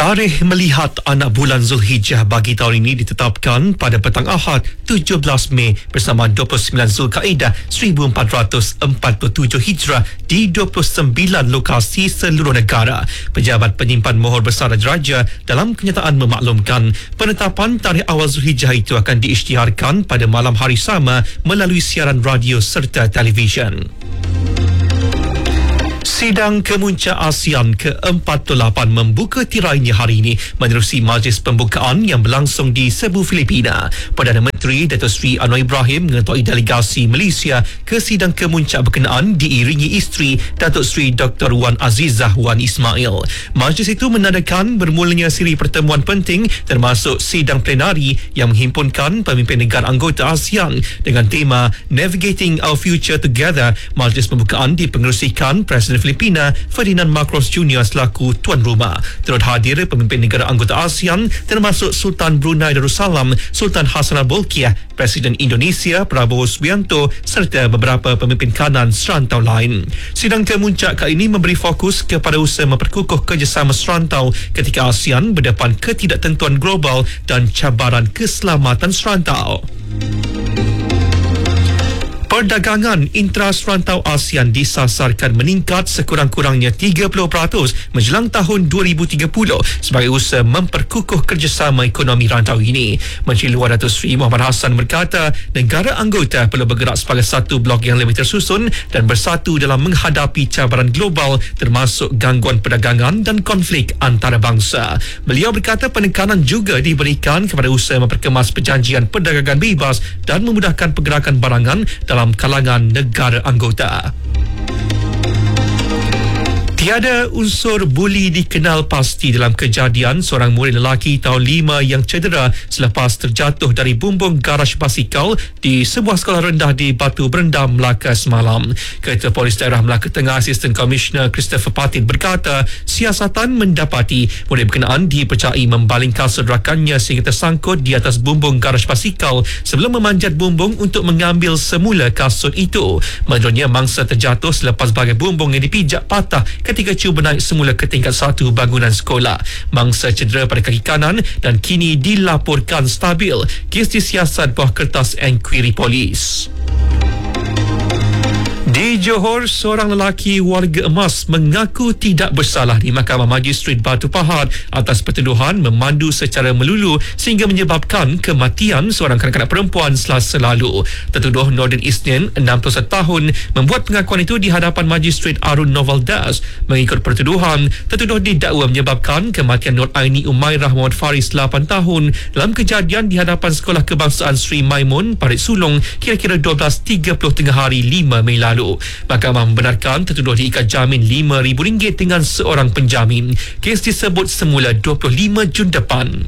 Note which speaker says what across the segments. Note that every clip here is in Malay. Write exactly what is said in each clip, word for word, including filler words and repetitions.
Speaker 1: Tarikh melihat anak bulan Zulhijjah bagi tahun ini ditetapkan pada petang Ahad tujuh belas Mei bersama dua puluh sembilan Zulkaidah seribu empat ratus empat puluh tujuh Hijrah di dua puluh sembilan lokasi seluruh negara. Pejabat Penyimpan Mohor Besar Raja dalam kenyataan memaklumkan penetapan tarikh awal Zulhijjah itu akan diisytiharkan pada malam hari sama melalui siaran radio serta televisyen. Sidang Kemuncak ASEAN ke empat puluh lapan membuka tirainya hari ini menerusi majlis pembukaan yang berlangsung di Cebu, Filipina. Perdana Menteri Datuk Seri Anwar Ibrahim mengetuai delegasi Malaysia ke sidang kemuncak berkenaan diiringi isteri Datuk Seri Doktor Wan Azizah Wan Ismail. Majlis itu menandakan bermulanya siri pertemuan penting termasuk sidang plenari yang menghimpunkan pemimpin negara anggota ASEAN dengan tema Navigating Our Future Together. Majlis pembukaan dipengerusikan Presiden Filipina Ferdinand Marcos Junior selaku tuan rumah. Turut hadir pemimpin negara anggota ASEAN termasuk Sultan Brunei Darussalam, Sultan Hassanal Bolkiah, Presiden Indonesia Prabowo Subianto serta beberapa pemimpin kanan serantau lain. Sidang kemuncak kali ini memberi fokus kepada usaha memperkukuh kerjasama serantau ketika ASEAN berdepan ketidaktentuan global dan cabaran keselamatan serantau. Perdagangan intra-serantau ASEAN disasarkan meningkat sekurang-kurangnya tiga puluh peratus menjelang tahun dua ribu tiga puluh sebagai usaha memperkukuh kerjasama ekonomi rantau ini. Menteri Luar Datuk Seri Muhammad Hassan berkata negara anggota perlu bergerak sebagai satu blok yang lebih tersusun dan bersatu dalam menghadapi cabaran global termasuk gangguan perdagangan dan konflik antarabangsa. Beliau berkata penekanan juga diberikan kepada usaha memperkemas perjanjian perdagangan bebas dan memudahkan pergerakan barangan dalam kalangan negara anggota. Tiada unsur buli dikenal pasti dalam kejadian seorang murid lelaki tahun lima yang cedera selepas terjatuh dari bumbung garaj basikal di sebuah sekolah rendah di Batu Berendam, Melaka semalam. Ketua Polis Daerah Melaka Tengah Asisten Komisioner Christopher Patit berkata siasatan mendapati murid berkenaan dipercayai membaling kasut rakannya sehingga tersangkut di atas bumbung garaj basikal sebelum memanjat bumbung untuk mengambil semula kasut itu. Menurutnya mangsa terjatuh selepas bahagian bumbung yang dipijak patah ketika cuba naik semula ke tingkat satu bangunan sekolah. Mangsa cedera pada kaki kanan dan kini dilaporkan stabil. Kes disiasat bawah kertas enkuiri polis. Di Johor, seorang lelaki warga emas mengaku tidak bersalah di Mahkamah Magistrate Batu Pahat atas pertuduhan memandu secara melulu sehingga menyebabkan kematian seorang kanak-kanak perempuan Selasa lalu. Tertuduh Nordin Isnin, enam puluh satu tahun, membuat pengakuan itu di hadapan Magistrate Arun Novaldas. Mengikut pertuduhan, tertuduh didakwa menyebabkan kematian Nur Aini Umairah Muhammad Faris, lapan tahun, dalam kejadian di hadapan Sekolah Kebangsaan Sri Maimun, Parit Sulong, kira-kira dua belas tiga puluh tengah hari lima Mei lalu. Mahkamah membenarkan tertuduh diikat jamin lima ribu ringgit dengan seorang penjamin. Kes disebut semula dua puluh lima Jun depan.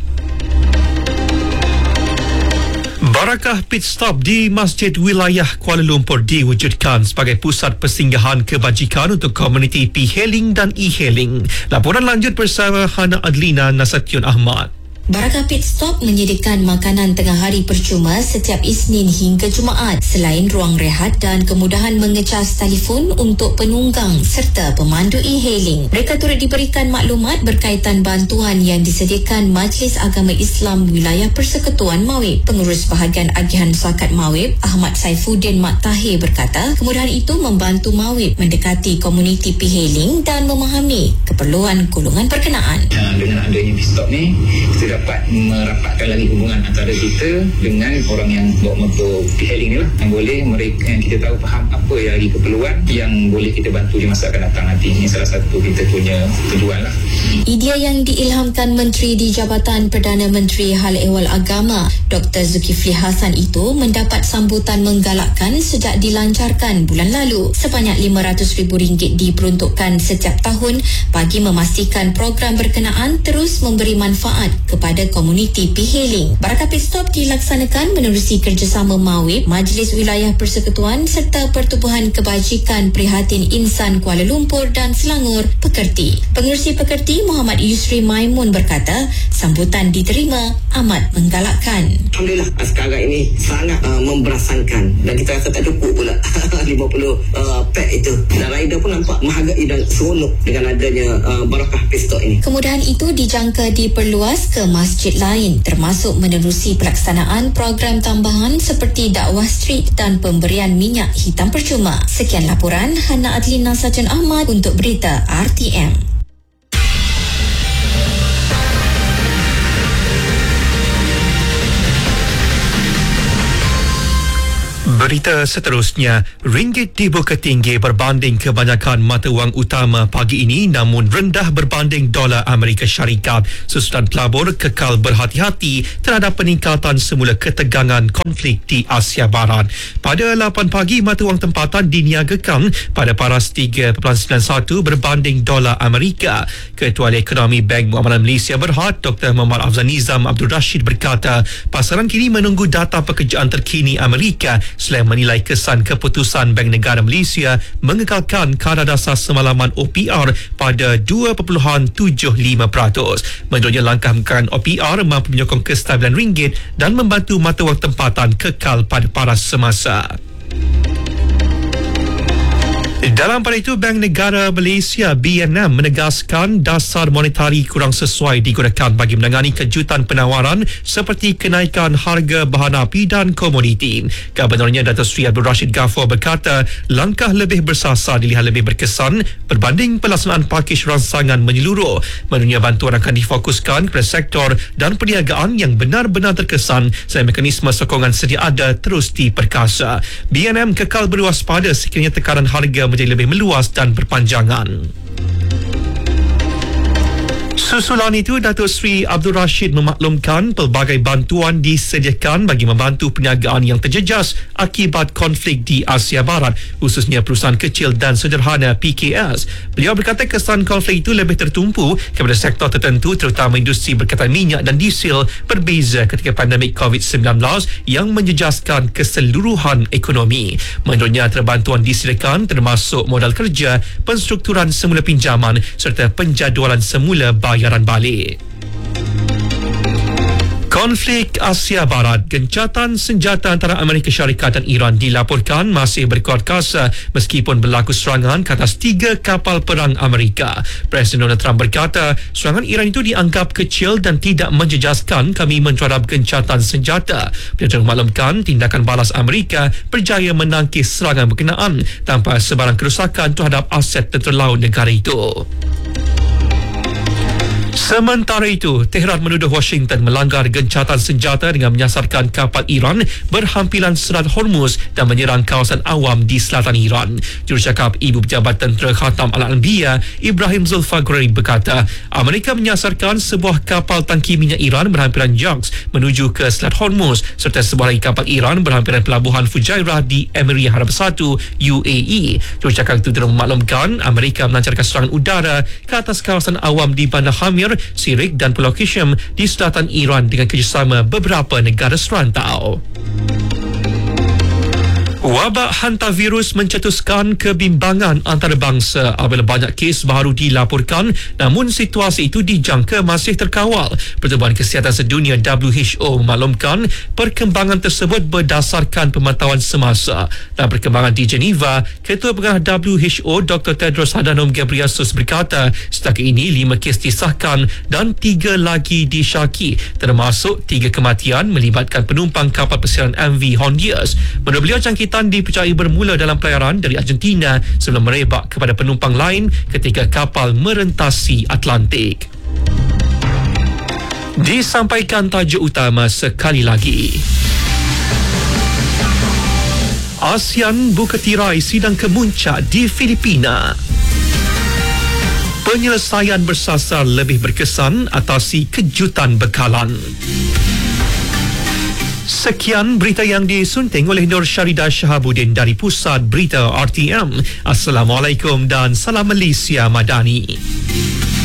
Speaker 1: Barakah Pit Stop di Masjid Wilayah Kuala Lumpur diwujudkan sebagai pusat persinggahan kebajikan untuk komuniti P-Hailing dan E-Hailing. Laporan lanjut bersama Hana Adlina Nasution Ahmad.
Speaker 2: Barakah Pit Stop menyediakan makanan tengah hari percuma setiap Isnin hingga Jumaat selain ruang rehat dan kemudahan mengecas telefon untuk penunggang serta pemandu e-hailing. Mereka turut diberikan maklumat berkaitan bantuan yang disediakan Majlis Agama Islam Wilayah Persekutuan Mawib. Pengurus Bahagian Agihan Zakat Mawib Ahmad Saifuddin Mat Tahir berkata kemudahan itu membantu Mawib mendekati komuniti e-hailing dan memahami keperluan golongan berkenaan.
Speaker 3: Dengan adanya Pit Stop ni, kita dapat merapatkan lagi hubungan antara kita dengan orang yang bawa motor e-hailing ni lah, yang boleh mereka yang kita tahu faham apa yang lagi keperluan yang boleh kita bantu di masa akan datang nanti. Ini salah satu kita punya tujuan lah.
Speaker 2: Idea yang diilhamkan Menteri di Jabatan Perdana Menteri Hal Ehwal Agama Doktor Zulkifli Hasan itu mendapat sambutan menggalakkan sejak dilancarkan bulan lalu. Sebanyak lima ratus ribu ringgit diperuntukkan setiap tahun bagi memastikan program berkenaan terus memberi manfaat kepada kepada komuniti P-Hailing. Barakah Pit Stop dilaksanakan menerusi kerjasama MAWIP, Majlis Wilayah Persekutuan serta Pertubuhan Kebajikan Prihatin Insan Kuala Lumpur dan Selangor Pekerti. Pengerusi Pekerti Muhammad Yusri Maimun berkata, sambutan diterima amat menggalakkan.
Speaker 4: Alhamdulillah, sekarang ini sangat uh, memberasankan dan kita rasa tak cukup pula lima puluh uh, pack itu. Dan rider pun nampak menghargai dan seronok dengan adanya uh, Barakah Pit Stop ini.
Speaker 2: Kemudahan itu dijangka diperluas ke masjid lain, termasuk menerusi pelaksanaan program tambahan seperti dakwah street dan pemberian minyak hitam percuma. Sekian laporan Hana Adlina Sajan Ahmad untuk Berita R T M.
Speaker 1: Berita seterusnya, ringgit dibuka tinggi berbanding kebanyakan mata wang utama pagi ini namun rendah berbanding dolar Amerika Syarikat. Susunan pelabur kekal berhati-hati terhadap peningkatan semula ketegangan konflik di Asia Barat. Pada lapan pagi, mata wang tempatan diniagakan pada paras tiga perpuluhan sembilan satu berbanding dolar Amerika. Ketua Ekonomi Bank Muamalah Malaysia Berhad, Doktor Muhammad Afzal Nizam Abdul Rashid berkata, pasaran kini menunggu data pekerjaan terkini Amerika selain menilai kesan keputusan Bank Negara Malaysia mengekalkan kadar dasar semalaman O P R pada dua perpuluhan tujuh lima peratus. Menurutnya, langkah mengekang O P R mampu menyokong kestabilan ringgit dan membantu mata wang tempatan kekal pada paras semasa. Dalam pada itu, Bank Negara Malaysia B N M menegaskan dasar monetari kurang sesuai digunakan bagi menangani kejutan penawaran seperti kenaikan harga bahan api dan komoditi. Gubernurnya Dato' Sri Abdul Rashid Ghaffur berkata, langkah lebih bersasar dilihat lebih berkesan berbanding pelaksanaan pakej rangsangan menyeluruh. Menurutnya, bantuan akan difokuskan kepada sektor dan perniagaan yang benar-benar terkesan selain mekanisme sokongan sedia ada terus diperkasa. B N M kekal berwaspada sekiranya tekanan harga menjadi lebih meluas dan berpanjangan. Susulan itu, Dato' Sri Abdul Rashid memaklumkan pelbagai bantuan disediakan bagi membantu perniagaan yang terjejas akibat konflik di Asia Barat, khususnya perusahaan kecil dan sederhana P K S. Beliau berkata kesan konflik itu lebih tertumpu kepada sektor tertentu terutama industri berkaitan minyak dan diesel, berbeza ketika pandemik covid sembilan belas yang menjejaskan keseluruhan ekonomi. Menurutnya, bantuan disediakan termasuk modal kerja, penstrukturan semula pinjaman serta penjadualan semula bayaran balik. Konflik Asia Barat, gencatan senjata antara Amerika Syarikat dan Iran dilaporkan masih berkuat kuasa meskipun berlaku serangan ke atas tiga kapal perang Amerika. Presiden Donald Trump berkata, serangan Iran itu dianggap kecil dan tidak menjejaskan kami mencuadap gencatan senjata. Beliau memaklumkan tindakan balas Amerika berjaya menangkis serangan berkenaan tanpa sebarang kerusakan terhadap aset tentera laut negara itu. Sementara itu, Tehran menuduh Washington melanggar gencatan senjata dengan menyasarkan kapal Iran berhampiran Selat Hormuz dan menyerang kawasan awam di selatan Iran. Jurucakap Ibu Pejabat Tentera Khatam Al-Anbiya, Ibrahim Zulfaghari berkata, Amerika menyasarkan sebuah kapal tangki minyak Iran berhampiran Jaks menuju ke Selat Hormuz serta sebuah lagi kapal Iran berhampiran pelabuhan Fujairah di Emirat Arab Bersatu U A E. Jurucakap itu telah memaklumkan Amerika melancarkan serangan udara ke atas kawasan awam di Bandar Hamir, Sirik dan Pulau Qishm di selatan Iran dengan kerjasama beberapa negara serantau. Wabak hantavirus mencetuskan kebimbangan antarabangsa apabila banyak kes baru dilaporkan, namun situasi itu dijangka masih terkawal. Pertubuhan Kesihatan Sedunia W H O memaklumkan perkembangan tersebut berdasarkan pemantauan semasa. Dalam perkembangan di Geneva, Ketua Pengarah W H O Doktor Tedros Adhanom Ghebreyesus berkata, setakat ini lima kes disahkan dan tiga lagi disyaki, termasuk tiga kematian melibatkan penumpang kapal persiaran M V Hondias. Menurut beliau, jangkitan dipercayai bermula dalam pelayaran dari Argentina sebelum merebak kepada penumpang lain ketika kapal merentasi Atlantik. Disampaikan tajuk utama sekali lagi. ASEAN buka tirai sidang kemuncak di Filipina. Penyelesaian bersasar lebih berkesan atasi kejutan bekalan. Sekian berita yang disunting oleh Nur Syaridah Shahabuddin dari Pusat Berita R T M. Assalamualaikum dan salam Malaysia Madani.